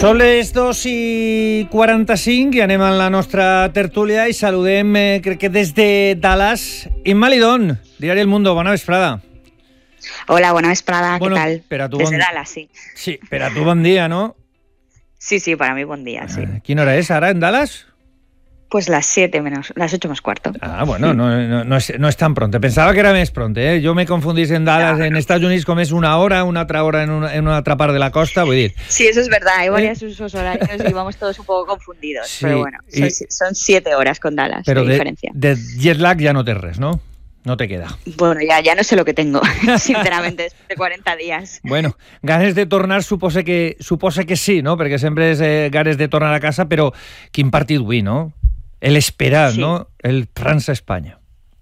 Són les 2:45 i anem a la nostra tertúlia i saludem, crec que des de Dallas, Imma Lidón, Diari El Mundo. Bona vesprada. Hola, bona vesprada, bueno, ¿qué tal? Desde Dallas, sí. Sí, per a tu bon dia, ¿no? Sí, para mí buen día, sí. ¿Quina hora és ara en Dallas? Pues las 8 menos cuarto. Ah, bueno, no es tan pronto. Pensaba que era més pronto, ¿eh? Yo me confundís en Dallas, en Estados Unidos, com és una hora en una altra part de la costa, vull dir. Sí, eso es verdad, hay varios usos horarios y vamos todos un poco confundidos, sí, pero bueno, son 7 horas con Dallas de diferencia. De jet lag ya no te res, ¿no? No te queda. Bueno, ya no sé lo que tengo, sinceramente, después de 40 días. Bueno, ganes de tornar supose que sí, no? Perquè sempre és ganes de tornar a casa, però quin partit avui, no? El esperar, sí. ¿No? El Francia-España.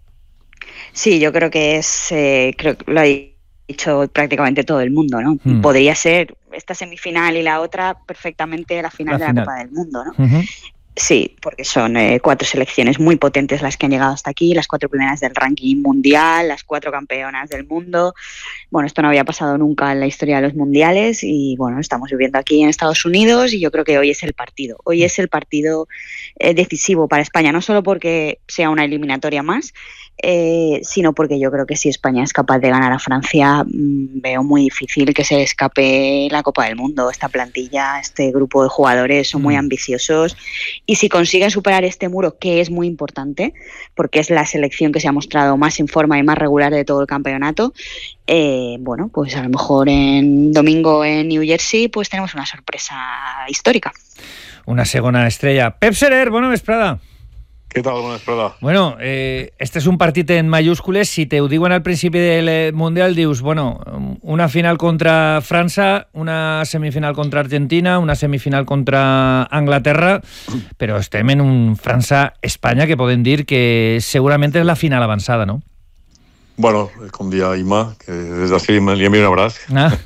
Sí, yo creo que creo que lo ha dicho prácticamente todo el mundo, ¿no? Podría ser esta semifinal y la otra perfectamente la final de la Copa del Mundo, ¿no? Sí, porque son 4 selecciones muy potentes las que han llegado hasta aquí, las 4 primeras del ranking mundial, las 4 campeonas del mundo. Bueno, esto no había pasado nunca en la historia de los mundiales y bueno, estamos viviendo aquí en Estados Unidos y yo creo que hoy es el partido. Hoy es el partido decisivo para España, no solo porque sea una eliminatoria más, sino porque yo creo que si España es capaz de ganar a Francia, veo muy difícil que se escape la Copa del Mundo. Esta plantilla, este grupo de jugadores son muy ambiciosos y si consiguen superar este muro, que es muy importante, porque es la selección que se ha mostrado más en forma y más regular de todo el campeonato, bueno, pues a lo mejor en domingo en New Jersey pues tenemos una sorpresa histórica. Una segona estrella. Pep Serer, bona vesprada. Què tal? Bona vesprada. Bueno, este és un partit en mayúscules. Si te ho diuen al principi del Mundial, dius, bueno, una final contra França, una semifinal contra Argentina, una semifinal contra Anglaterra, però estem en un França-Espanya que podem dir que segurament és la final avançada, no? Bueno, com dia Imma, que des d'ací li envio un abraç.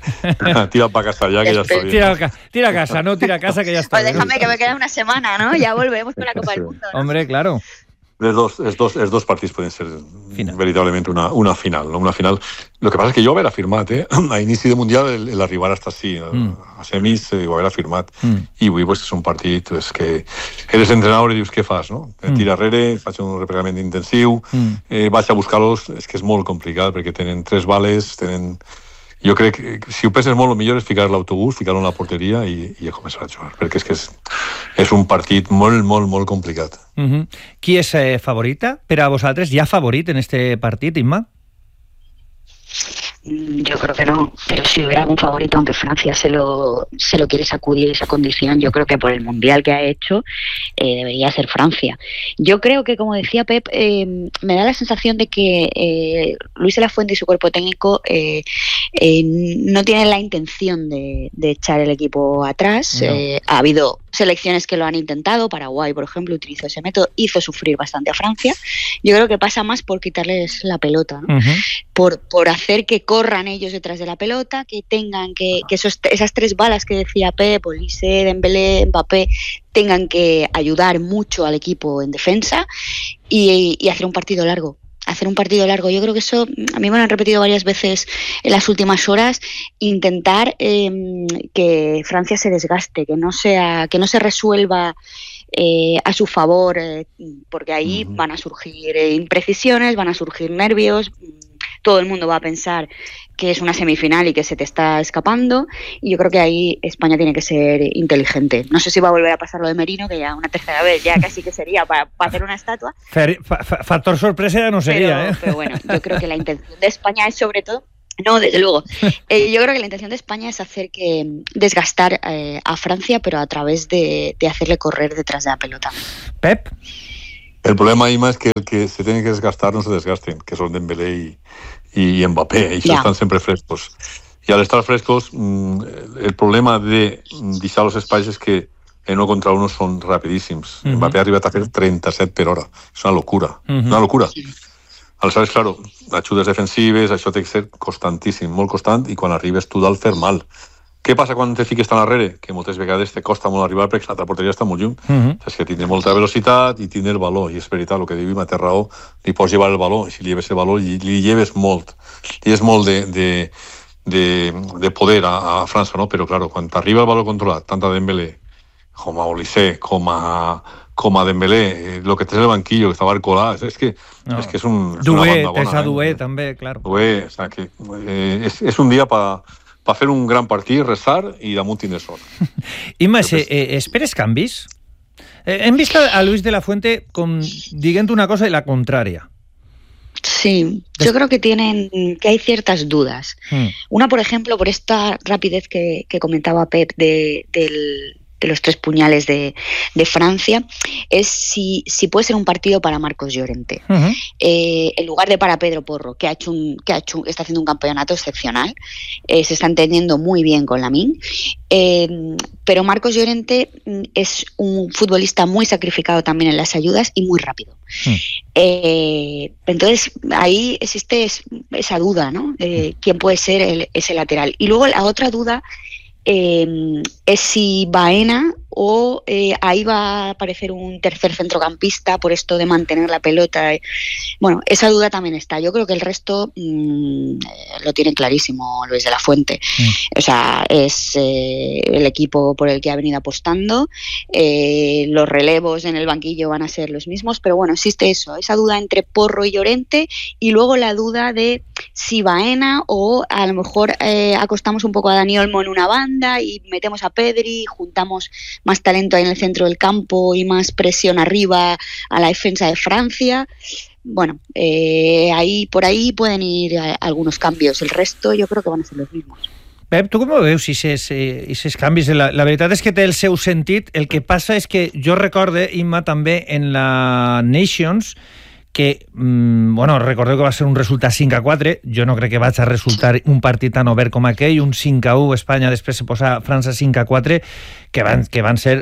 Tira pa casa ya, que ya está bien. Tira a casa, no tira a casa, que ya está bien. Pues déjame que me quede una semana, ¿no? Ya volvemos con la Copa del Mundo, ¿no? Hombre, claro. Els dos partits poden ser veritablement una final, no? Una final. Lo que pasa es que jo ho haver afirmat, a inici de Mundial l'arribar hasta així, a semis ho haver afirmat, i avui pues, és un partit que eres entrenador i dius què fas, no? Tira darrere, faig un replegament intensiu, vaig a buscar-los, és que és molt complicat perquè tenen 3 bales, jo crec que si ho penses molt, el millor és ficar l'autobús, ficar-lo en la porteria i començar a jugar, perquè és que és un partit molt, molt, molt complicat. Qui és favorita? Per a vosaltres, hi ha favorit en este partit, Imma? Yo creo que no, pero si hubiera algún favorito, aunque Francia se lo quiere sacudir esa condición, yo creo que por el Mundial que ha hecho debería ser Francia. Yo creo que, como decía Pep, me da la sensación de que Luis de la Fuente y su cuerpo técnico no tienen la intención de echar el equipo atrás. No. Ha habido selecciones que lo han intentado. Paraguay, por ejemplo, utilizó ese método, hizo sufrir bastante a Francia. Yo creo que pasa más por quitarles la pelota, ¿no? Por hacer que corran ellos detrás de la pelota, que tengan que esas 3 balas que decía Pep, Olise, Dembélé, Mbappé, tengan que ayudar mucho al equipo en defensa y hacer un partido largo. Yo creo que eso, a mí me lo han repetido varias veces en las últimas horas, intentar que Francia se desgaste, que no se resuelva a su favor, porque ahí van a surgir imprecisiones, van a surgir nervios, todo el mundo va a pensar que es una semifinal y que se te está escapando, y yo creo que ahí España tiene que ser inteligente. No sé si va a volver a pasar lo de Merino, que ya una tercera vez ya casi que sería para hacer una estatua. Factor sorpresa ya no sería, pero bueno, yo creo que la intención de España es sobre todo... No, desde luego. Yo creo que la intención de España es desgastar a Francia, pero a través de hacerle correr detrás de la pelota. Pep? El problema, Ima, es que el que se tiene que desgastar no se desgasten, que son Dembélé y Mbappé, ells estan sempre frescos. I al estar frescos, el problema de deixar els espais és que en 1 contra 1 són rapidíssims. Mbappé ha arribat a fer 37 per hora. És una locura. Una locura. Aleshores, claro, ajudes defensives, això té que ser constantíssim, molt constant, i quan arribes tu dalt fer mal. Què passa quan te fiques tan darrere? Que moltes vegades te costa molt arribar perquè l'altra porteria està molt lluny. És que tindre molta velocitat i tindre el valor. I és veritat, el que diu Ima té raó, li pots llevar el valor. I si li lleves el valor, li lleves molt. I és molt de de poder a França, no? Però, claro, quan t'arriba el valor controlat, tant a Dembélé com a Olise, com a Dembélé, lo que té el banquillo, que està Barcolà, és que és una banda bona. Tens a Doué, també, clar. Doué, o sea, que és un dia per fer un gran partit, resar i damunt tindre sort. Imma, esperes canvis? Hem vist a Luis de la Fuente com dient una cosa i la contrària. Sí, yo creo que hay ciertas dudas. Una, por ejemplo, por esta rapidez que comentaba Pep de los 3 puñales de Francia, es si puede ser un partido para Marcos Llorente. En lugar de para Pedro Porro, que está haciendo un campeonato excepcional, se está entendiendo muy bien con Lamine, pero Marcos Llorente es un futbolista muy sacrificado también en las ayudas y muy rápido. Entonces ahí existe esa duda, ¿no? ¿Quién puede ser ese lateral? Y luego la otra duda es si Baena o ahí va a aparecer un tercer centrocampista por esto de mantener la pelota. Bueno, esa duda también está. Yo creo que el resto lo tiene clarísimo Luis de la Fuente. O sea, es el equipo por el que ha venido apostando. Los relevos en el banquillo van a ser los mismos, pero bueno, existe esa duda entre Porro y Llorente, y luego la duda de si Baena o a lo mejor acostamos un poco a Dani Olmo en una banda y metemos a Pedri, juntamos más talento ahí en el centro del campo y más presión arriba a la defensa de Francia. Bueno, por ahí pueden ir algunos cambios. El resto yo creo que van a ser los mismos. Pep, tu com ho veus, aquests canvis? La veritat és que té el seu sentit. El que passa és que jo recorde, Imma, també en la Nations, que, recordeu que va ser un resultat 5-4, jo no crec que vaig a resultar un partit tan obert com aquell, un 5-1, Espanya després se posa França 5-4, que van ser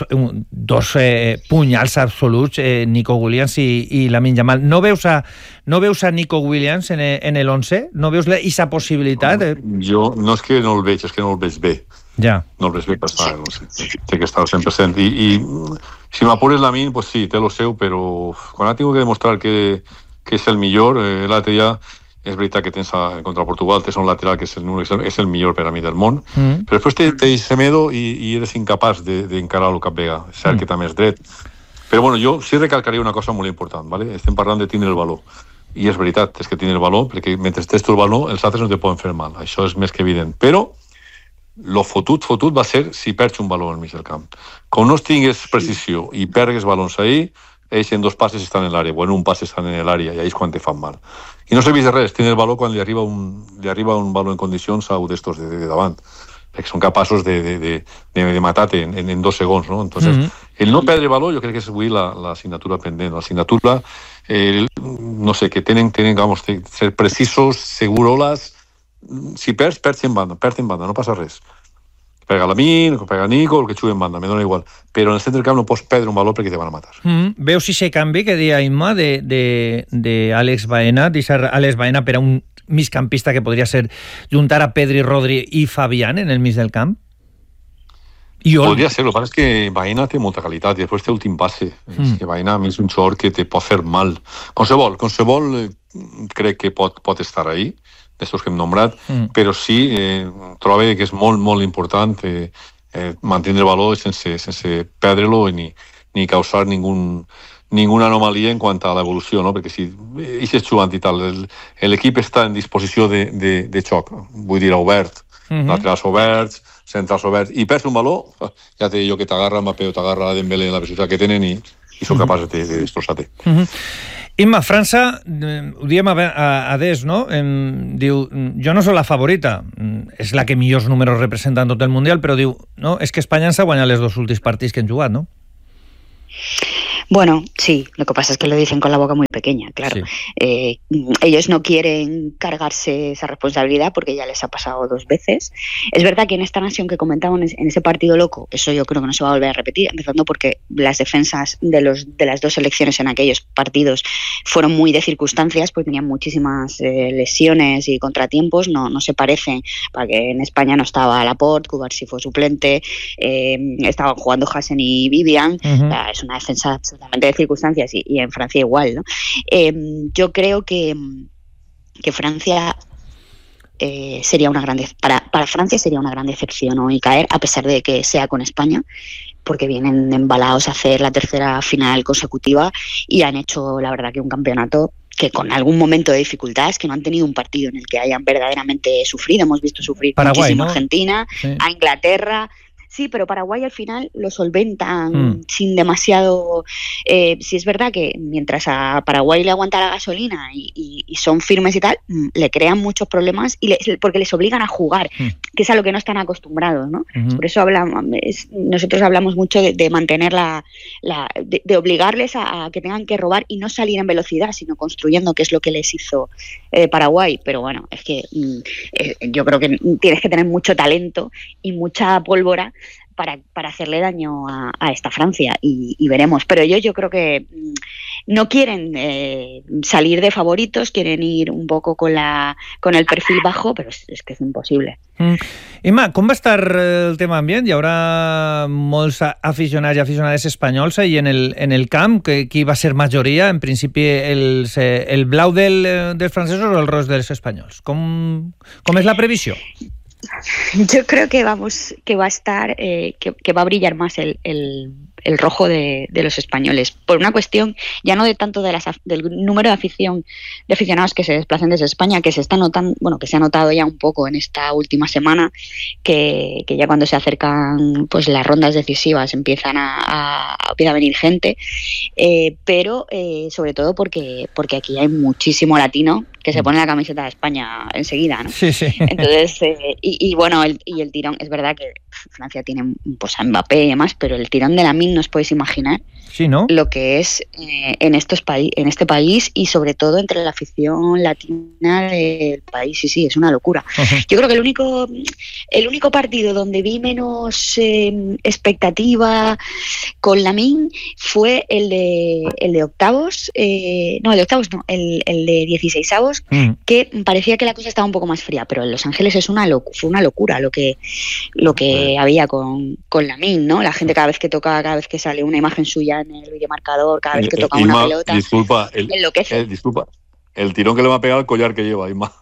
dos punyals absoluts, Nico Williams i Lamine Yamal. No veus a Nico Williams en el 11? No veus aquesta possibilitat? Jo no és que no el veig, és que no el veig bé. Ja. No el veig bé passar, no sé. Té que estar al 100%. I si m'apures Lamine, pues sí, té lo seu, però quan ha tingut que demostrar que és el millor, l'altre dia és veritat que tens contra Portugal, tens un lateral que és el millor per a mi del món, però després té Semedo i eres incapaç d'encarar-lo cap vegada. És cert que també és dret. Però bueno, jo sí recalcaria una cosa molt important, ¿vale? Estem parlant de tindre el valor. I és veritat, és que tindre el valor, perquè mentre tens tu el valor, els altres no te poden fer mal. Això és més que evident. Però lo fotut va ser si perds un valor al mig del camp. Com no tingues precisió i pergues balons ahí, ells en 2 passes estan en l'àrea, o en un pas estan en l'àrea, i ahí és quan te fan mal. I no serveix de res, tindre el valor quan li arriba un valor en condicions a un d'estos de davant, perquè són capaços de matar-te en 2 segons, no? Entonces, el no perdre valor jo crec que és avui l'assignatura pendent. L'assignatura, no sé, que tenen vamos, ser precisos, seguroles. Si perds en banda, no passa res. Pega Lamine, pega Nico, el que jugui en banda, me dona igual. Però en el centre del camp no pots perdre un valor perquè te van a matar. Veus si se canvi que deia Imma d'Àlex Baena, deixar Àlex Baena per a un migcampista que podria ser juntar a Pedri, Rodri i Fabián en el mig del camp? Podria ser, el que passa és que Baena té molta qualitat i després té últim passe. És que Baena és un xor que te pot fer mal. Qualsevol crec que pot estar ahí, d'estos que hem nombrat, però sí, trobo que és molt, molt important mantenir el valor sense perdre-lo ni causar ninguna anomalia en quant a l'evolució, no? Perquè si és jugant i tal, l'equip està en disposició de xoc, vull dir, obert, laterals oberts, centrals oberts, i perds un valor, ja té jo que t'agarra Mbappé o t'agarra Dembélé en la velocitat que tenen i són capaços de destrossar-te. Imma, França, ho diem a Des, no? Diu, jo no soc la favorita, és la que millors números representa en tot el Mundial, però diu, no, és que Espanya ens ha guanyat els 2 últims partits que han jugat, no? Bueno, sí, lo que pasa es que lo dicen con la boca muy pequeña, claro. Sí. Ellos no quieren cargarse esa responsabilidad porque ya les ha pasado 2 veces. Es verdad que en esta nación que comentábamos, en ese partido loco, eso yo creo que no se va a volver a repetir, empezando porque las defensas de las 2 selecciones en aquellos partidos fueron muy de circunstancias, porque tenían muchísimas lesiones y contratiempos, no se parecen, porque en España no estaba Laporte, Cubarsí fue suplente, estaban jugando Hassen y Vivian, o sea, es una defensa absolutamente de circunstancias y en Francia igual, ¿no? Yo creo que Francia... sería una gran para Francia sería una gran decepción hoy caer, a pesar de que sea con España, porque vienen embalados a hacer la tercera final consecutiva y han hecho, la verdad, que un campeonato que con algún momento de dificultades, que no han tenido un partido en el que hayan verdaderamente sufrido. Hemos visto sufrir Paraguay, muchísimo ¿no? a Argentina, Sí. a Inglaterra. Sí, pero Paraguay al final lo solventan sin demasiado... si es verdad que mientras a Paraguay le aguanta la gasolina y son firmes y tal, le crean muchos problemas porque les obligan a jugar, que es a lo que no están acostumbrados, ¿no? Por eso nosotros hablamos mucho de mantener de obligarles a que tengan que robar y no salir en velocidad, sino construyendo, que es lo que les hizo Paraguay. Pero bueno, es que yo creo que tienes que tener mucho talento y mucha pólvora para hacerle daño a esta Francia y veremos. Pero yo creo que no quieren salir de favoritos, quieren ir un poco con el perfil bajo, però és que és impossible. Imma, com va estar el tema ambient? Hi haurà molts aficionats i aficionades espanyols ahí en el camp, qui va ser majoria, en principi el blau dels francesos o el ros dels espanyols? Com és la previsió? Yo creo que va a estar, que va a brillar más el rojo de los españoles, por una cuestión ya no de tanto del número de aficionados que se desplacen desde España, que se está notando, bueno, que se ha notado ya un poco en esta última semana, que ya cuando se acercan pues las rondas decisivas empieza a venir gente, pero sobre todo porque aquí hay muchísimo latino que se pone la camiseta de España enseguida, ¿no? Sí, sí. Entonces, y bueno, el tirón, es verdad que Francia tiene pues a Mbappé y demás, pero el tirón de Lamine no os podéis imaginar sí, ¿no? lo que es en este país y sobre todo entre la afición latina del país. Sí, es una locura. Yo creo que el único partido donde vi menos expectativa con Lamine fue el de octavos, el de 16avos, que parecía que la cosa estaba un poco más fría, pero en Los Ángeles fue una locura lo que había con Lamine, ¿no? La gente cada vez que sale una imagen suya en el videomarcador, cada vez que toca una pelota, enloquece. Disculpa, el tirón que le va a pegar al collar que lleva, Inma.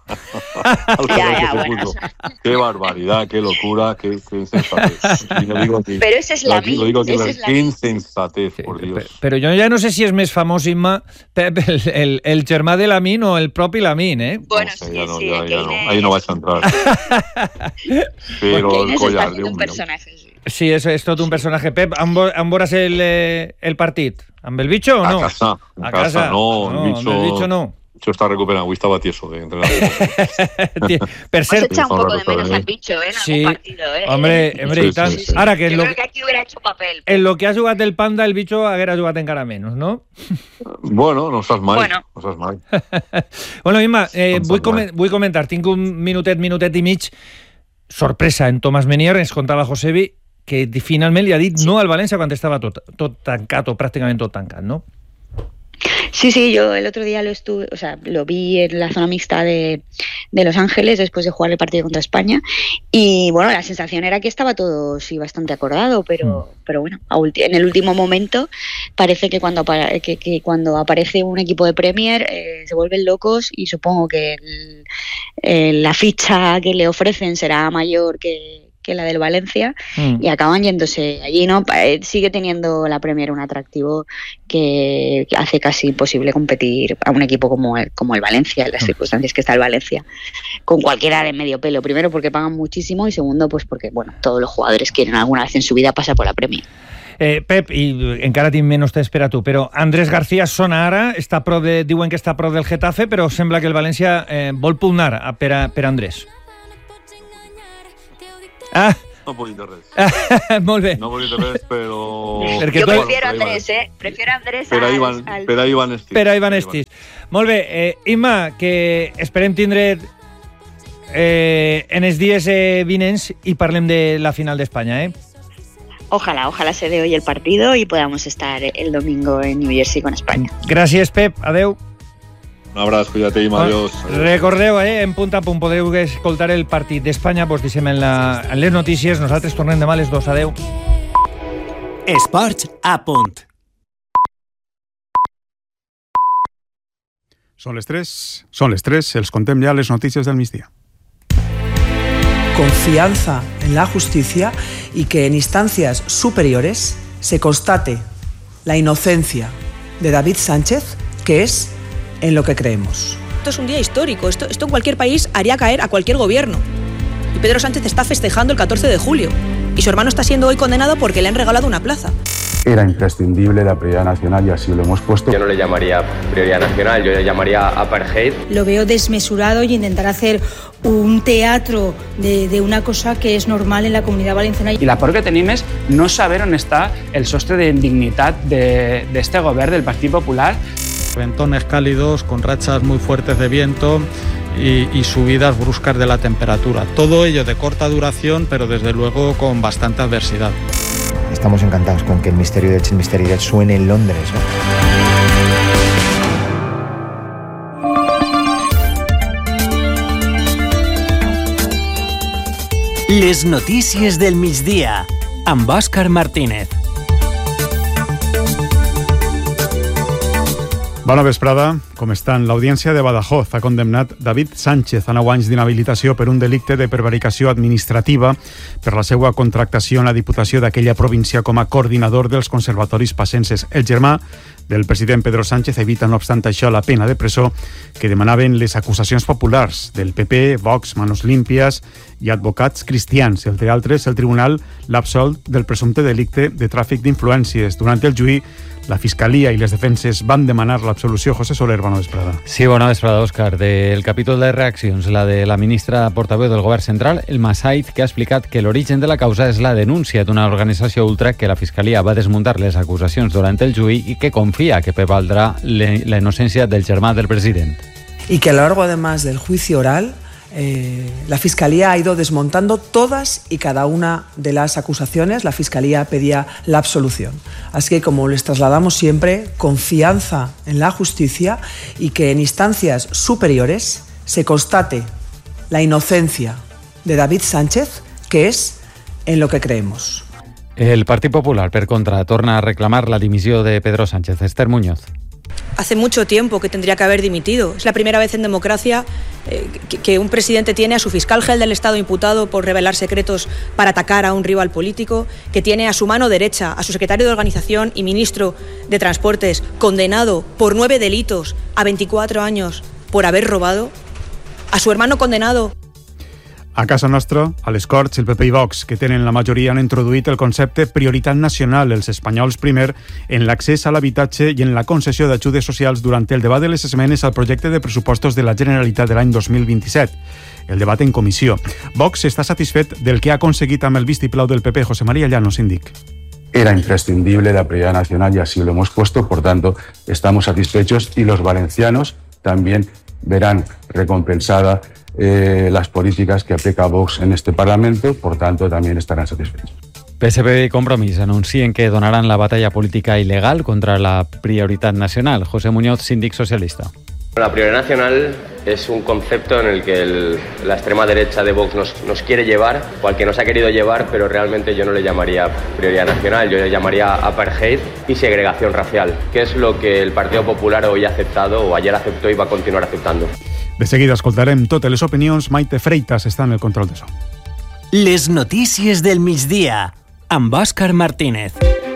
Bueno. Qué barbaridad, qué locura, qué insensatez. Pero ese es Lamine. Lo digo aquí, qué insensatez, por Dios. Però jo ja no sé si és més famós, Imma, Pep, el germà de Lamine o el propi Lamine, eh? Bueno, no sé, ja no. Ahí no vaig a entrar. Però el collar de un personaje. Sí, és tot un personatge. Pep, on veuràs el partit? Amb el Bicho o no? A casa. No, el Bicho no. Bicho está recuperando, hoy estaba tieso de entrenar. Per cert, echa un poco de menos al Bicho, en algún partido, Hombre, i tant. Sí. Ara que yo creo que aquí hubiera hecho papel. En lo que ha jugat el Panda, el Bicho haguera jugat encara menys, no? Bueno, no saps mai. Bueno, Imma, vull comentar, tinc un minutet i mig. Sorpresa en Tomàs Menier, ens contava Josebi, que finalment li ha dit no al València quan estava tot tancat o pràcticament tot tancat, ¿no? Sí, yo el otro día lo vi en la zona mixta de Los Ángeles después de jugar el partido contra España y bueno, la sensación era que estaba todo sí bastante acordado, pero bueno, en el último momento parece que cuando aparece un equipo de Premier se vuelven locos y supongo que la ficha que le ofrecen será mayor que la del Valencia y acaban yéndose allí, ¿no? Sigue teniendo la Premier un atractivo que hace casi imposible competir a un equipo como el Valencia, en las circunstancias que está el Valencia, con cualquiera de medio pelo. Primero porque pagan muchísimo y segundo pues porque, bueno, todos los jugadores quieren alguna vez en su vida pasar por la Premier. Pep, i encara tinc menys temps per a tu, però Andrés García sona ara, diuen que està a prop del Getafe, però sembla que el València vol pugnar per Andrés. No puc dir res. Molt bé. No puc dir res, però... Jo prefiero Andrés, Prefiero Andrés per ahí van estis. Per ahí van estis. Molt bé. Imma, que esperem tindre en els dies vinents i parlem de la final d'Espanya, eh? Ojalá se dé hoy el partido y podamos estar el domingo en New Jersey con España. Gràcies, Pep. Adeu. Un abraç, cuida't, Imma, adiós. Recordeu, en punt a punt podeu escoltar el partit d'Espanya, doncs deixem en les notícies. Nosaltres tornem demà a les 2. Adeu. Esports a punt. Són les 3, els contem ja les notícies del migdia. confianza en la justicia y que en instancias superiores se constate la inocencia de David Sánchez, que es en lo que creemos. Esto es un día histórico, esto en cualquier país haría caer a cualquier gobierno. Y Pedro Sánchez está festejando el 14 de julio y su hermano está siendo hoy condenado porque le han regalado una plaza. Era imprescindible la prioridad nacional y así lo hemos puesto. Yo no le llamaría prioridad nacional, yo le llamaría apartheid. Lo veo desmesurado y intentar hacer un teatro de una cosa que és normal en la Comunitat Valenciana. I la por que tenim és no saber on està el sostre de dignitat d'este govern del Partit Popular. Ventones cálidos con rachas muy fuertes de viento y subidas bruscas de la temperatura. Todo ello de corta duración, pero desde luego con bastante adversidad. Estamos encantados con que el Misterio de suene en Londres, ¿no? Les notícies del migdia, amb Òscar Martínez. Bona vesprada. Com estan? L'Audiència de Badajoz ha condemnat David Sánchez a 9 anys d'inhabilitació per un delicte de prevaricació administrativa per la seva contractació en la Diputació d'aquella província com a coordinador dels conservatoris passenses. El germà del president Pedro Sánchez evita, no obstant això, la pena de presó que demanaven les acusacions populars del PP, Vox, Manos Limpias i advocats cristians. Entre altres, el tribunal l'ha absolt del presumpte delicte de tràfic d'influències. Durant el juí, la Fiscalia i les defenses van demanar l'absolució. José Soler, bona vesprada. Sí, bona vesprada, Òscar. Del capítol de reaccions, la de la ministra portaveu del govern central, el Massaid, que ha explicat que l'origen de la causa és la denúncia d'una organització ultra que la Fiscalia va desmuntar les acusacions durant el juí i que confia que prevaldrà la inocència del germà del president. Y que a lo largo, además del juicio oral, la Fiscalía ha ido desmontando todas y cada una de las acusaciones. La Fiscalía pedía la absolución. Así que, como les trasladamos siempre, confianza en la justicia y que en instancias superiores se constate la inocencia de David Sánchez, que es en lo que creemos. El Partit Popular, per contra, torna a reclamar la dimissió de Pedro Sánchez. Esther Muñoz. Hace mucho tiempo que tendría que haber dimitido. Es la primera vez en democracia que un presidente tiene a su fiscal general del Estado imputado por revelar secretos para atacar a un rival político, que tiene a su mano derecha a su secretario de Organización y ministro de Transportes condenado por 9 delitos a 24 años por haber robado, a su hermano condenado. A casa nostra, a les Corts, el PP i Vox, que tenen la majoria, han introduït el concepte prioritat nacional, els espanyols primer, en l'accés a l'habitatge i en la concessió d'ajudes socials durant el debat de les esmenes al projecte de pressupostos de la Generalitat de l'any 2027. El debat en comissió. Vox està satisfet del que ha aconseguit amb el vistiplau del PP. José María Llanos, síndic. Era imprescindible la prioridad nacional y así lo hemos puesto, por tanto, estamos satisfechos y los valencianos también verán recompensada las políticas que aplica Vox en este Parlamento, por tanto, también estarán satisfechos. PSPB i Compromís anuncien que donaran la batalla política ilegal contra la prioritat nacional. José Muñoz, síndic socialista. La prioridad nacional es un concepto en el que la extrema derecha de Vox nos quiere llevar, o al que nos ha querido llevar, pero realmente yo no le llamaría prioridad nacional, yo le llamaría apartheid y segregación racial, que es lo que el Partido Popular hoy ha aceptado, o ayer aceptó y va a continuar aceptando. De seguida escoltarem totes les opinions. Maite Freitas està en el control de so. Les notícies del migdia, amb Òscar Martínez.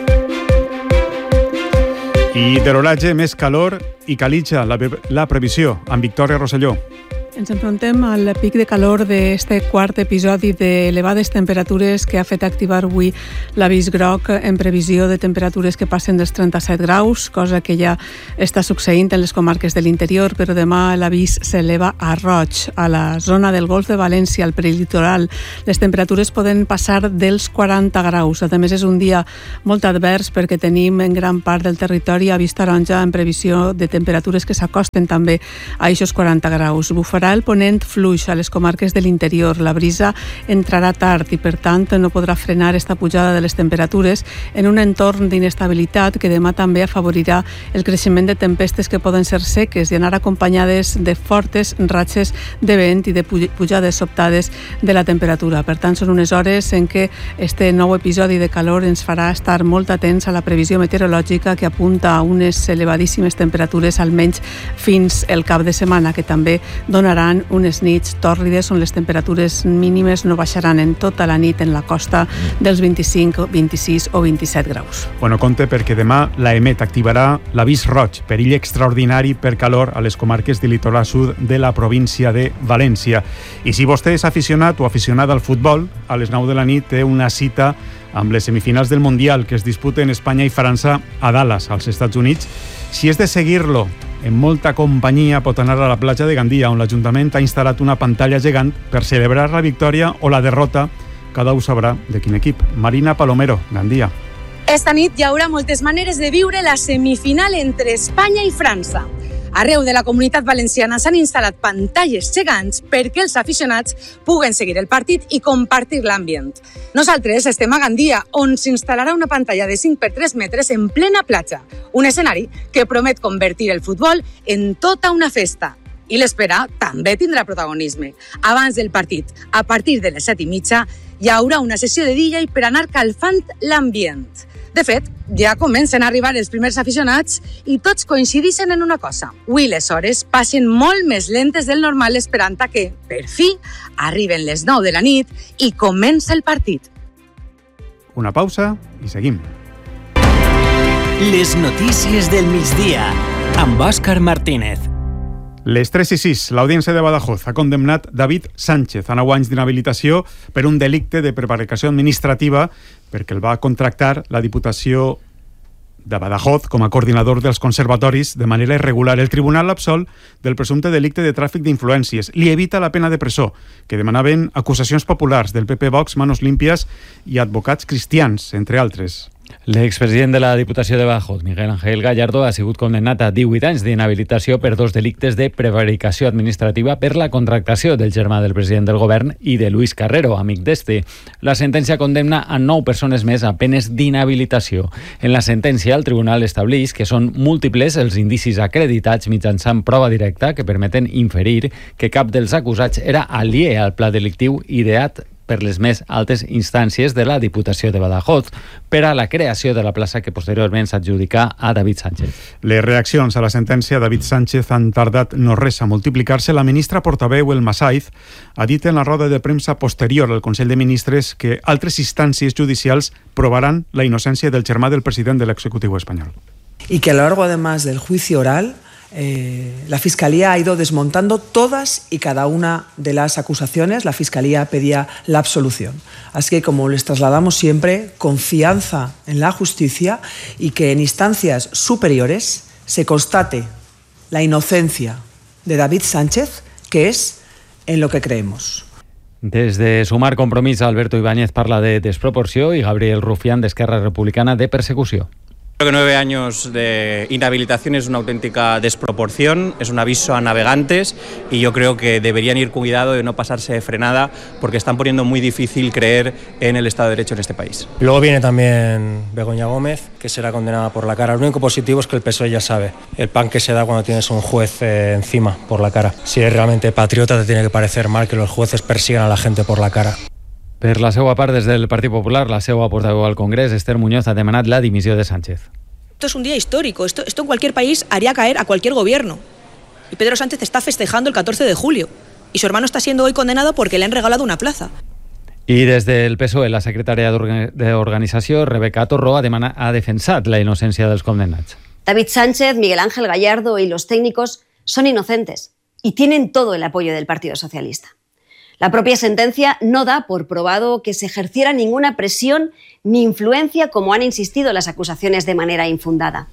I de l'oratge, més calor i calitja la previsió, amb Victòria Rosselló. Ens enfrontem al pic de calor d'este quart episodi d'elevades temperatures que ha fet activar avui l'avís groc en previsió de temperatures que passen dels 37 graus, cosa que ja està succeint en les comarques de l'interior, però demà l'avís s'eleva a roig. A la zona del Golf de València, al prelitoral, les temperatures poden passar dels 40 graus. A més, és un dia molt advers perquè tenim en gran part del territori avís taronja en previsió de temperatures que s'acosten també a aquests 40 graus. Bufarà el ponent fluix a les comarques de l'interior. La brisa entrarà tard i, per tant, no podrà frenar esta pujada de les temperatures en un entorn d'inestabilitat que demà també afavorirà el creixement de tempestes que poden ser seques i anar acompanyades de fortes ratxes de vent i de pujades sobtades de la temperatura. Per tant, són unes hores en què este nou episodi de calor ens farà estar molt atents a la previsió meteorològica que apunta a unes elevadíssimes temperatures almenys fins el cap de setmana, que també donarà seran unes nits tòrrides on les temperatures mínimes no baixaran en tota la nit en la costa dels 25, 26 o 27 graus. Bueno, compte perquè demà l'EMET activarà l'avís roig, perill extraordinari per calor a les comarques del litoral sud de la província de València. I si vostè és aficionat o aficionada al futbol, a les 9 de la nit té una cita amb les semifinals del Mundial que es disputen Espanya i França a Dallas, als Estats Units. Si és de seguir-lo en molta companyia, pot anar a la platja de Gandia, on l'Ajuntament ha instal·lat una pantalla gegant per celebrar la victòria o la derrota. Cada un sabrà de quin equip. Marina Palomero, Gandia. Esta nit hi haurà moltes maneres de viure la semifinal entre Espanya i França. Arreu de la Comunitat Valenciana s'han instal·lat pantalles gegants perquè els aficionats puguen seguir el partit i compartir l'ambient. Nosaltres estem a Gandia, on s'instal·larà una pantalla de 5 per 3 metres en plena platja, un escenari que promet convertir el futbol en tota una festa. I l'espera també tindrà protagonisme. Abans del partit, a partir de les 7:30, hi haurà una sessió de DJ per anar calfant l'ambient. De fet, ja comencen a arribar els primers aficionats i tots coincideixen en una cosa. Avui les hores passen molt més lentes del normal esperant que, per fi, arriben les 9 de la nit i comença el partit. Una pausa i seguim. Les notícies del migdia amb Òscar Martínez. Les 3:06, l'Audiència de Badajoz ha condemnat David Sánchez a 9 anys d'inhabilitació per un delicte de prevaricació administrativa perquè el va contractar la Diputació de Badajoz com a coordinador dels conservatoris de manera irregular. El tribunal l'absol del presumpte delicte de tràfic d'influències. Li evita la pena de presó, que demanaven acusacions populars del PP, Vox, Manos Limpias i advocats cristians, entre altres. L'expresident de la Diputació de Badajoz, Miguel Ángel Gallardo, ha sigut condemnat a 18 anys d'inhabilitació per 2 delictes de prevaricació administrativa per la contractació del germà del president del govern i de Luis Carrero, amic d'este. La sentència condemna a 9 persones més a penes d'inhabilitació. En la sentència, el tribunal estableix que són múltiples els indicis acreditats mitjançant prova directa que permeten inferir que cap dels acusats era aliè al pla delictiu ideat per les més altes instàncies de la Diputació de Badajoz per a la creació de la plaça que posteriorment s'adjudicà a David Sánchez. Les reaccions a la sentència de David Sánchez han tardat no res a multiplicar-se. La ministra portaveu, El Masaiz, ha dit en la roda de premsa posterior al Consell de Ministres que altres instàncies judicials probaran la innocència del germà del president de l'executiu espanyol. Y que a lo largo, además del juicio oral, la Fiscalía ha ido desmontando todas y cada una de las acusaciones. La Fiscalía pedía la absolución. Así que, como les trasladamos siempre, confianza en la justicia y que en instancias superiores se constate la inocencia de David Sánchez, que es en lo que creemos. Desde Sumar Compromís, Alberto Ibáñez parla de desproporció i Gabriel Rufián, d'Esquerra Republicana, de persecució. Creo que 9 años de inhabilitación es una auténtica desproporción, es un aviso a navegantes y yo creo que deberían ir cuidado de no pasarse de frenada porque están poniendo muy difícil creer en el Estado de Derecho en este país. Luego viene también Begoña Gómez, que será condenada por la cara. Lo único positivo es que el PSOE ya sabe el pan que se da cuando tienes un juez encima por la cara. Si eres realmente patriota te tiene que parecer mal que los jueces persigan a la gente por la cara. Per la seva part, des del Partit Popular, la seva portaveu al Congrés, Esther Muñoz, ha demanat la dimissió de Sánchez. Esto es un día histórico. Esto en cualquier país haría caer a cualquier gobierno. Y Pedro Sánchez está festejando el 14 de julio. Y su hermano está siendo hoy condenado porque le han regalado una plaza. I des del PSOE, la secretària d'Organització, Rebeca Torró, ha defensat la innocència dels condemnats. David Sánchez, Miguel Ángel Gallardo y los técnicos son inocentes y tienen todo el apoyo del Partido Socialista. La propia sentencia no da por probado que se ejerciera ninguna presión ni influencia, como han insistido las acusaciones de manera infundada.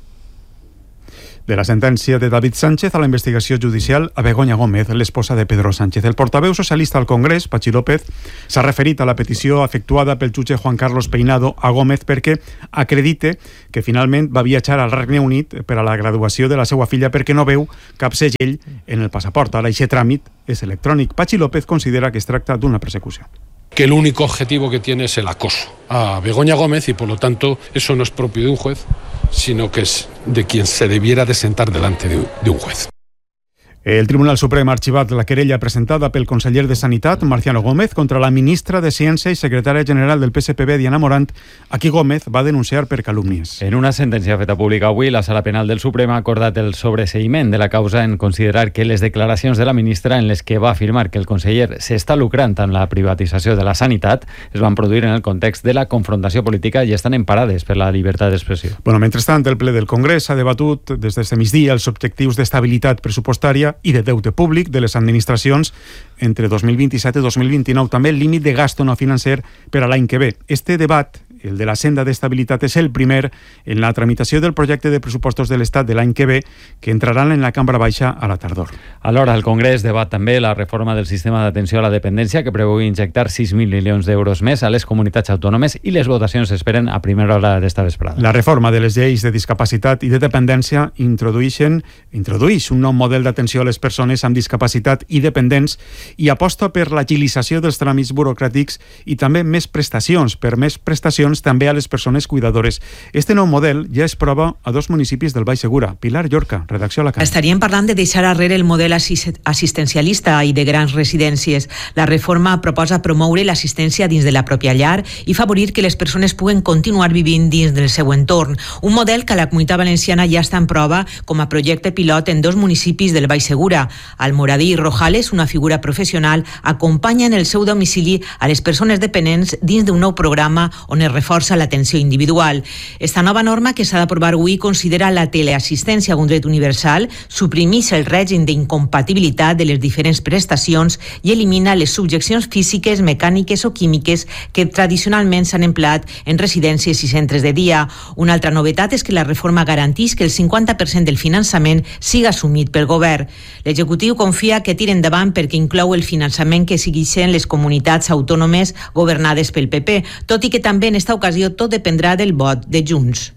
De la sentència de David Sánchez a la investigació judicial a Begoña Gómez, l'esposa de Pedro Sánchez. El portaveu socialista al Congrés, Patxi López, s'ha referit a la petició efectuada pel jutge Juan Carlos Peinado a Gómez perquè acredite que finalment va viatjar al Regne Unit per a la graduació de la seva filla perquè no veu cap segell en el passaport. Ara, aquest tràmit és electrònic. Patxi López considera que es tracta d'una persecució. Que el único objetivo que tiene es el acoso a Begoña Gómez y por lo tanto eso no es propio de un juez, sino que es de quien se debiera de sentar delante de un juez. El Tribunal Suprem ha arxivat la querella presentada pel conseller de Sanitat, Marciano Gómez, contra la ministra de Ciència i secretària general del PSPB, Diana Morant, a qui Gómez va denunciar per calúmnies. En una sentència feta pública avui, la Sala Penal del Suprem ha acordat el sobreseïment de la causa en considerar que les declaracions de la ministra en les que va afirmar que el conseller s'està lucrant amb la privatització de la sanitat es van produir en el context de la confrontació política i estan emparades per la llibertat d'expressió. Mentrestant, el ple del Congrés ha debatut des d'este migdia els objectius d'estabilitat pressupostària i de deute públic de les administracions entre 2027 i 2029. També el límit de gasto no financer per a l'any que ve. Este debat, el de la senda d'estabilitat, és el primer en la tramitació del projecte de pressupostos de l'Estat de l'any que ve, que entraran en la cambra baixa a la tardor. Alhora, el Congrés debat també la reforma del sistema d'atenció a la dependència, que preveu injectar 6.000 milions d'euros més a les comunitats autònomes, i les votacions s'esperen a primera hora d'esta vesprada. La reforma de les lleis de discapacitat i de dependència introdueix un nou model d'atenció a les persones amb discapacitat i dependents i aposta per l'agilització dels tràmits burocràtics i també més prestacions, també a les persones cuidadores. Este nou model ja es prova a 2 municipis del Baix Segura. Pilar Llorca, redacció a Alacant. Estaríem parlant de deixar arrere el model assistencialista i de grans residències. La reforma proposa promoure l'assistència dins de la pròpia llar i favorir que les persones puguen continuar vivint dins del seu entorn. Un model que a la Comunitat Valenciana ja està en prova com a projecte pilot en 2 municipis del Baix Segura. Almoradí i Rojales, una figura professional, acompanya en el seu domicili a les persones dependents dins d'un nou programa on es reforça l'atenció individual. Esta nova norma que s'ha d'aprovar avui considera la teleassistència un dret universal, suprimeix el règim d'incompatibilitat de les diferents prestacions i elimina les subjeccions físiques, mecàniques o químiques que tradicionalment s'han empleat en residències i centres de dia. Una altra novetat és que la reforma garanteix que el 50% del finançament siga assumit pel govern. L'executiu confia que tira endavant perquè inclou el finançament que segueixen les comunitats autònomes governades pel PP, tot i que també en esta ocasió tot dependrà del vot de Junts.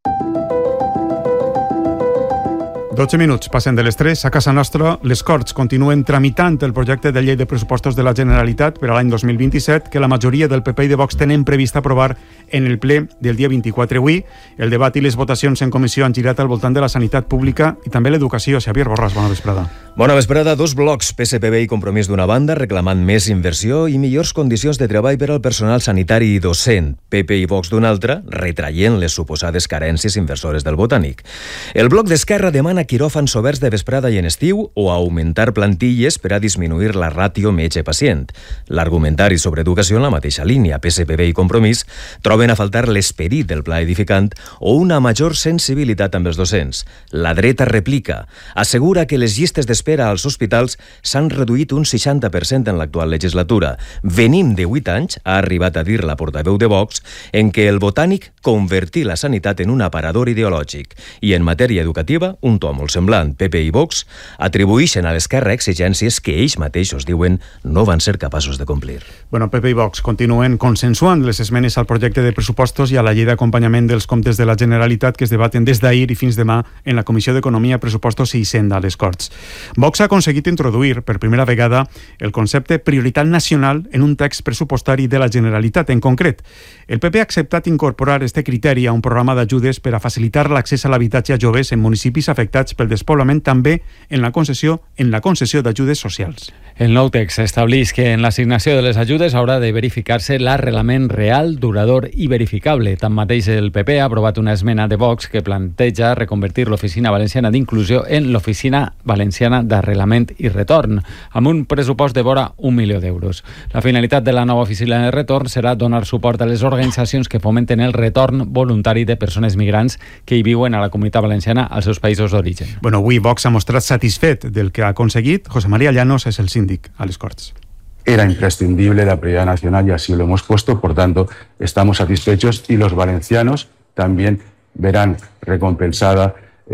12 minuts, passen de les 3. A casa nostra, les Corts continuen tramitant el projecte de llei de pressupostos de la Generalitat per a l'any 2027, que la majoria del PP i de Vox tenen previst aprovar en el ple del dia 24 avui. El debat i les votacions en comissió han girat al voltant de la sanitat pública i també l'educació. Xavier Borràs, bona vesprada. Bona vesprada. 2 blocs, PSPB i Compromís d'una banda, reclamant més inversió i millors condicions de treball per al personal sanitari i docent. PP i Vox d'una altra, retraient les suposades carències inversores del Botànic. El bloc d'Esquerra demana quiròfans oberts de vesprada i en estiu o augmentar plantilles per a disminuir la ràtio metge-pacient. L'argumentari sobre educació en la mateixa línia. PSPB i Compromís troben a faltar l'esperit del pla edificant o una major sensibilitat amb els docents. La dreta replica. Assegura que les llistes d'espera als hospitals s'han reduït un 60% en l'actual legislatura. Venim de 8 anys, ha arribat a dir la portaveu de Vox, en què el Botànic convertí la sanitat en un aparador ideològic. I en matèria educativa, un to molt semblant. PP i Vox atribueixen a l'Esquerra exigències que ells mateixos diuen no van ser capaços de complir. PP i Vox continuen consensuant les esmenes al projecte de pressupostos i a la llei d'acompanyament dels comptes de la Generalitat que es debaten des d'ahir i fins demà en la Comissió d'Economia, Pressupostos i Hisenda a les Corts. Vox ha aconseguit introduir per primera vegada el concepte prioritat nacional en un text pressupostari de la Generalitat. En concret, el PP ha acceptat incorporar este criteri a un programa d'ajudes per a facilitar l'accés a l'habitatge a joves en municipis afectats pel despoblament, també en la concessió d'ajudes socials. El nou text estableix que en l'assignació de les ajudes haurà de verificar-se l'arrelament real, durador i verificable. Tanmateix, el PP ha aprovat una esmena de Vox que planteja reconvertir l'Oficina Valenciana d'Inclusió en l'Oficina Valenciana d'Arrelament i Retorn, amb un pressupost de vora 1 milió d'euros. La finalitat de la nova oficina de retorn serà donar suport a les organitzacions que fomenten el retorn voluntari de persones migrants que hi viuen a la Comunitat Valenciana als seus països d'origen. Avui Vox ha mostrat satisfet del que ha aconseguit. José María Llanos es el síndic a les Corts. Era imprescindible la prioridad nacional y así lo hemos puesto, por tanto, estamos satisfechos y los valencianos también verán recompensada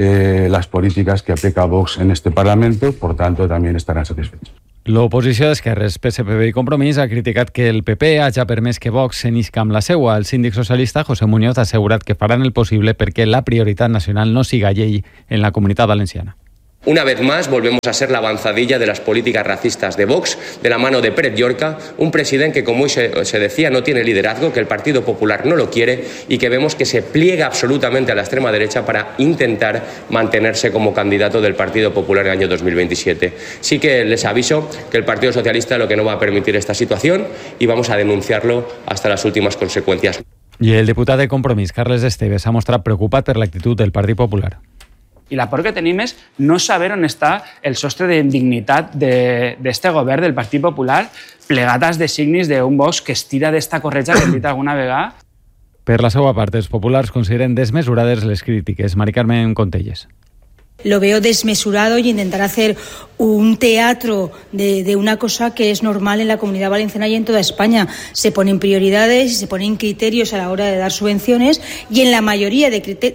las políticas que aplica Vox en este Parlamento, por tanto, también estarán satisfechos. L'oposició d'Esquerres, PSPB i Compromís ha criticat que el PP hagi permès que Vox s'enisca amb la seua. El síndic socialista, José Muñoz, ha assegurat que faran el possible perquè la prioritat nacional no siga llei en la Comunitat Valenciana. Una vez más volvemos a ser la avanzadilla de las políticas racistas de Vox, de la mano de Pérez Llorca, un presidente que, como se decía, no tiene liderazgo, que el Partido Popular no lo quiere y que vemos que se pliega absolutamente a la extrema derecha para intentar mantenerse como candidato del Partido Popular en el año 2027. Sí que les aviso que el Partido Socialista lo que no va a permitir esta situación y vamos a denunciarlo hasta las últimas consecuencias. I el diputat de Compromís, Carles Esteve, s'ha mostrat preocupat per l'actitud del Partit Popular. I la por que tenim és no saber on està el sostre d'indignitat d'este govern del Partit Popular plegat als designis d'un Vox que es tira d'esta corretja que hem dit alguna vegada. Per la seva part, els populars consideren desmesurades les crítiques. Mari Carmen Contelles. Lo veo desmesurado y intentar hacer un teatro de una cosa que es normal en la Comunidad Valenciana y en toda España. Se ponen prioridades y se ponen criterios a la hora de dar subvenciones y en la mayoría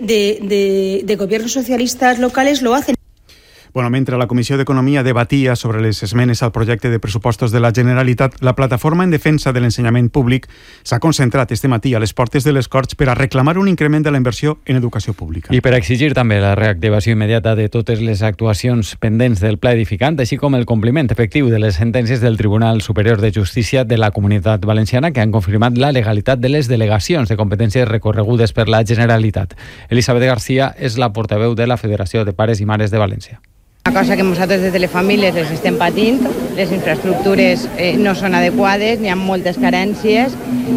de gobiernos socialistas locales lo hacen. Bueno, mentre la Comissió d'Economia debatia sobre les esmenes al projecte de pressupostos de la Generalitat, la plataforma en defensa de l'ensenyament públic s'ha concentrat este matí a les portes de les Corts per a reclamar un increment de la inversió en educació pública. I per exigir també la reactivació immediata de totes les actuacions pendents del pla edificant, així com el compliment efectiu de les sentències del Tribunal Superior de Justícia de la Comunitat Valenciana que han confirmat la legalitat de les delegacions de competències recorregudes per la Generalitat. Elisabet García és la portaveu de la Federació de Pares i Mares de València. Una cosa que nosaltres des de les famílies les estem patint, les infraestructures no són adequades, n'hi ha moltes carències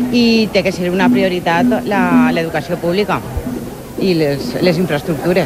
i té que ser una prioritat l'educació pública i les infraestructures.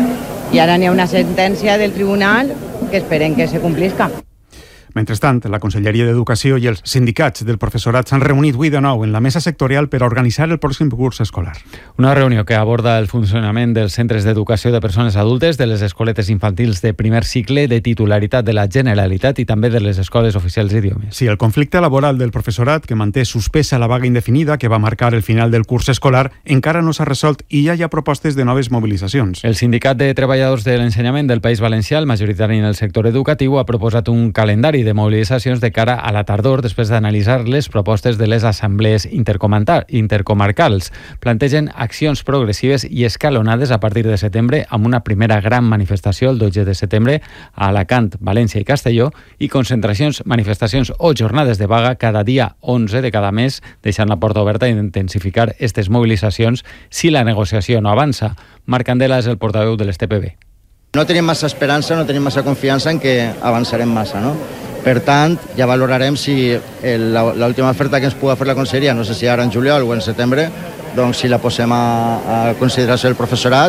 I ara n'hi ha una sentència del tribunal que esperem que se complisca. Mentrestant, la Conselleria d'Educació i els sindicats del professorat s'han reunit avui de nou en la mesa sectorial per a organitzar el pròxim curs escolar. Una reunió que aborda el funcionament dels centres d'educació de persones adultes, de les escoletes infantils de primer cicle de titularitat de la Generalitat i també de les escoles oficials d'idiomes. Sí, el conflicte laboral del professorat, que manté suspesa la vaga indefinida que va marcar el final del curs escolar, encara no s'ha resolt i ja hi ha propostes de noves mobilitzacions. El Sindicat de Treballadors de l'Ensenyament del País Valencià, el majoritari en el sector educatiu, ha proposat un calendari de mobilitzacions de cara a la tardor després d'analitzar les propostes de les assemblees intercomarcals. Plantegen accions progressives i escalonades a partir de setembre amb una primera gran manifestació el 12 de setembre a Alacant, València i Castelló i concentracions, manifestacions o jornades de vaga cada dia 11 de cada mes, deixant la porta oberta a intensificar aquestes mobilitzacions si la negociació no avança. Marc Candela és el portaveu de l'STPB. No tenim massa esperança, no tenim massa confiança en que avançarem massa, no? Per tant, ja valorarem si l'última oferta que ens pugui fer la Conselleria, no sé si ara en juliol o en setembre, doncs si la posem a consideració del professorat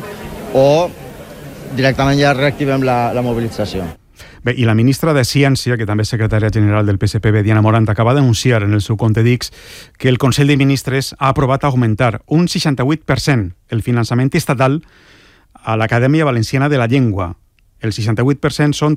o directament ja reactivem la mobilització. Bé, i la ministra de Ciència, que també és secretària general del PSPB, Diana Morant, acaba d'anunciar en el seu compte d'X que el Consell de Ministres ha aprovat augmentar un 68% el finançament estatal a l'Acadèmia Valenciana de la Llengua. El 68% són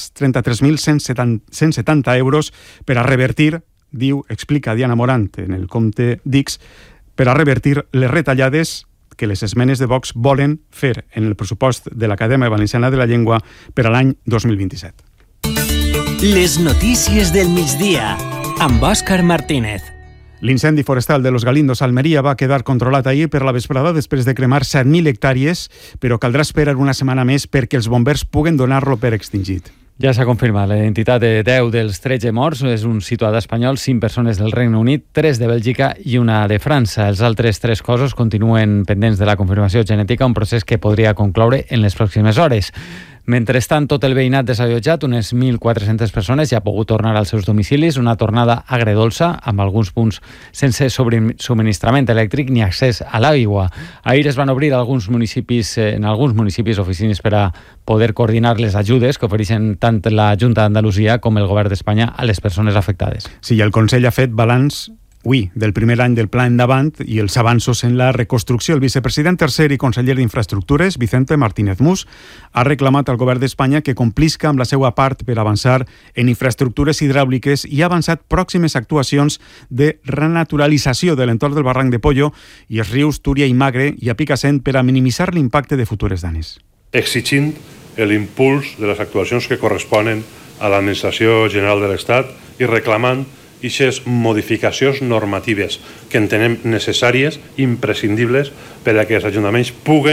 333.170 euros per a revertir, explica Diana Morant en el compte d'X, per a revertir les retallades que les esmenes de Vox volen fer en el pressupost de l'Acadèmia Valenciana de la Llengua per a l'any 2027. Les notícies del migdia, amb Òscar Martínez. L'incendi forestal de Los Galindos a Almeria va quedar controlat ahir per la vesprada després de cremar 7.000 hectàrees, però caldrà esperar una setmana més perquè els bombers puguen donar-lo per extingit. Ja s'ha confirmat la identitat de 10 dels 13 morts. És un ciutadà espanyol, 5 persones del Regne Unit, 3 de Bèlgica i una de França. Els altres 3 cossos continuen pendents de la confirmació genètica, un procés que podria concloure en les pròximes hores. Mentrestant, tot el veïnat desallotjat, unes 1.400 persones, ja ha pogut tornar als seus domicilis, una tornada agredolça, amb alguns punts sense subministrament elèctric ni accés a l'aigua. Ahir es van obrir en alguns municipis oficines per a poder coordinar les ajudes que ofereixen tant la Junta d'Andalusia com el Govern d'Espanya a les persones afectades. Sí, el Consell ha fet balanç del primer any del Pla Endavant i els avanços en la reconstrucció. El vicepresident tercer i conseller d'Infraestructures, Vicente Martínez Mus, ha reclamat al govern d'Espanya que complisca amb la seva part per avançar en infraestructures hidràuliques i ha avançat pròximes actuacions de renaturalització de l'entorn del barranc de Pollo i els rius Túria i Magre i a Picassent per a minimitzar l'impacte de futures danes. Exigint l'impuls de les actuacions que corresponen a l'Administració General de l'Estat i reclamant aquestes modificacions normatives que entenem necessàries, imprescindibles, per a que els ajuntaments puguen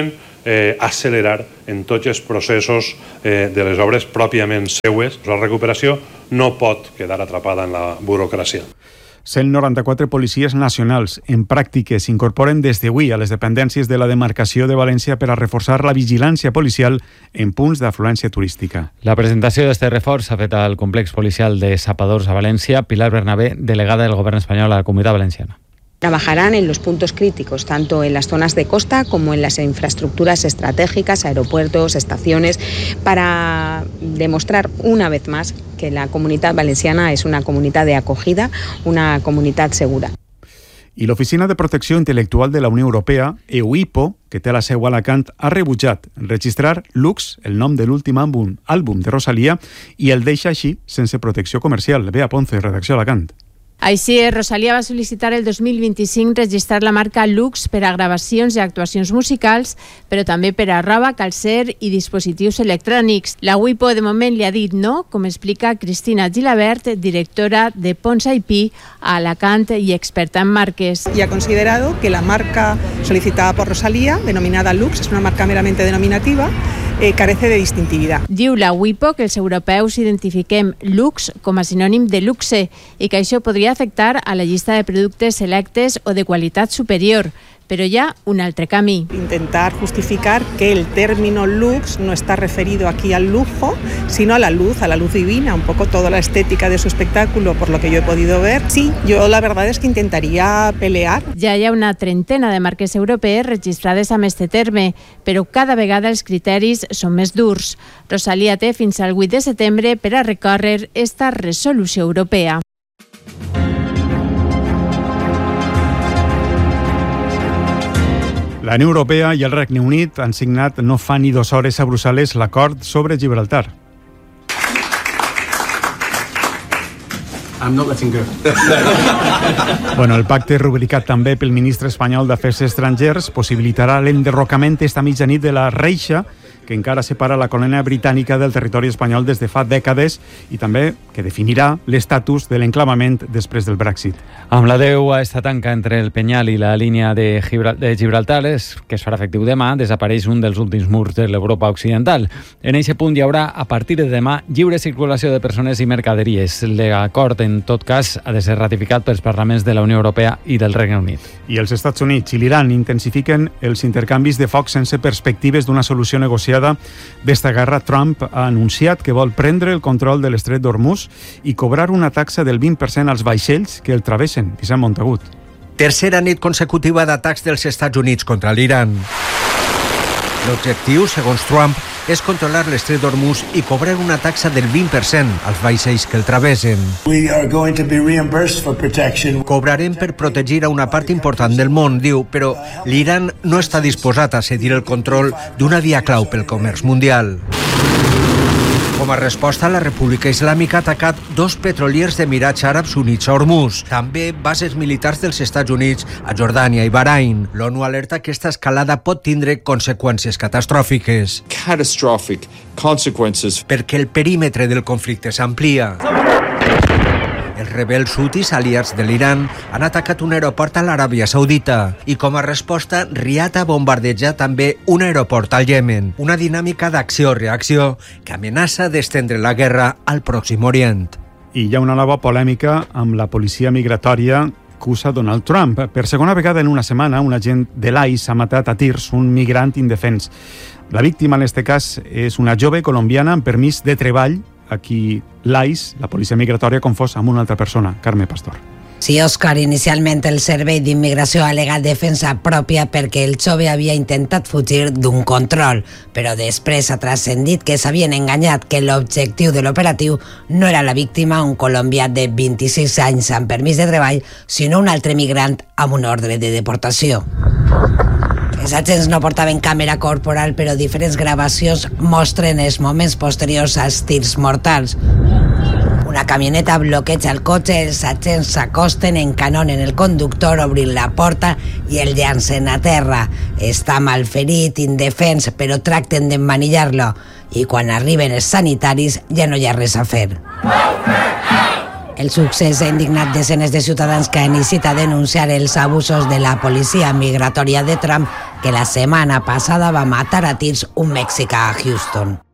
accelerar en tots els processos de les obres pròpiament seues. La recuperació no pot quedar atrapada en la burocràcia. 194 policies nacionals en pràctiques s'incorporen des d'avui a les dependències de la demarcació de València per a reforçar la vigilància policial en punts d'afluència turística. La presentació d'este reforç s'ha fet al complex policial de Sapadors a València. Pilar Bernabé, delegada del Govern espanyol a la Comunitat Valenciana. Trabajarán en los puntos críticos, tanto en las zonas de costa como en las infraestructuras estratégicas, aeropuertos, estaciones, para demostrar una vez más que la Comunitat Valenciana es una comunitat de acogida, una comunitat segura. I l'Oficina de Protecció Intel·lectual de la Unió Europea, EUIPO, que té la seu a Alacant, ha rebutjat registrar Lux, el nom de l'últim àlbum de Rosalía, i el deixa així sense protecció comercial. Bea Ponce, redacció Alacant. Així és, Rosalía va sol·licitar el 2025 registrar la marca Lux per a gravacions i actuacions musicals, però també per a roba, calcer i dispositius electrònics. La WIPO de moment li ha dit no, com explica Cristina Gilabert, directora de Pons IP a Alacant i experta en marques. Y ha considerado que la marca solicitada por Rosalía, denominada Lux, es una marca meramente denominativa, carece de distintividad. Diu la WIPO que els europeus identifiquem Lux com a sinònim de luxe i que això podria afectar a la llista de productes selectes o de qualitat superior. Pero ya un altre camí. Intentar justificar que el término lux no está referido aquí al lujo, sino a la luz divina, un poco toda la estética de su espectáculo, por lo que yo he podido ver. Sí, yo la verdad es que intentaría pelear. Ja hi ha una trentena de marques europees registrades amb este terme, però cada vegada els criteris són més durs. Rosalía té fins al 8 de setembre per a recórrer esta resolució europea. La Unió Europea i el Regne Unit han signat no fa ni 2 hores a Brussel·les l'acord sobre Gibraltar. I'm not letting go. El pacte, rubricat també pel ministre espanyol d'Afers Estrangers, possibilitarà l'enderrocament esta mitjanit de la reixa que encara separa la colònia britànica del territori espanyol des de fa dècades i també que definirà l'estatus de l'enclavament després del Brexit. Amb l'adeu a esta tanca entre el Penyal i la línia de Gibraltar, que es farà efectiu demà, desapareix un dels últims murs de l'Europa occidental. En aquest punt hi haurà, a partir de demà, lliure circulació de persones i mercaderies. L'acord, en tot cas, ha de ser ratificat pels parlaments de la Unió Europea i del Regne Unit. I els Estats Units i l'Iran intensifiquen els intercanvis de foc sense perspectives d'una solució negociada d'esta guerra. Trump ha anunciat que vol prendre el control de l'estret d'Hormuz i cobrar una taxa del 20% als vaixells que el travessen. Vicent Montagut. Tercera nit consecutiva d'atacs dels Estats Units contra l'Iran. L'objectiu, segons Trump, és controlar l'estret d'Hormuz i cobrar una taxa del 20% als vaixells que el travessen. Cobrarem per protegir a una part important del món, diu, però l'Iran no està disposat a cedir el control d'una via clau pel comerç mundial. Com a resposta, la República Islàmica ha atacat 2 petroliers d'Emirats Àrabs Units a Hormuz. També bases militars dels Estats Units a Jordània i Bahrain. L'ONU alerta que aquesta escalada pot tindre conseqüències catastròfiques. Catastrophic consequences. Perquè el perímetre del conflicte s'amplia. Els rebels hutis aliats de l'Iran han atacat un aeroport a l'Aràbia Saudita i com a resposta Riad ha bombardejat també un aeroport al Iemen, una dinàmica d'acció-reacció que amenaça d'estendre la guerra al Pròxim Orient. I hi ha una nova polèmica amb la policia migratòria que acusa Donald Trump. Per segona vegada en una setmana, un agent de l'ICE ha matat a tirs un migrant indefens. La víctima en aquest cas és una jove colombiana amb permís de treball a qui l'ICE, la policia migratòria, confós amb una altra persona. Carme Pastor. Sí, Òscar, inicialment el Servei d'Immigració ha alegat defensa pròpia perquè el jove havia intentat fugir d'un control, però després ha transcendit que s'havien enganyat, que l'objectiu de l'operatiu no era la víctima, un colombià de 26 anys amb permís de treball, sinó un altre migrant amb un ordre de deportació. Els agents no portaven càmera corporal, però diferents gravacions mostren els moments posteriors als tirs mortals. Una camioneta bloqueja el cotxe, els agents s'acosten, encanonen el conductor, obrint la porta i el llancen a terra. Està malferit, indefens, però tracten d'emmanillar-lo. I quan arriben els sanitaris ja no hi ha res a fer. El succés ha indignat desenes de ciutadans que han iniciat a denunciar els abusos de la policia migratòria de Trump que la setmana passada va matar a tirs un mexicà a Houston.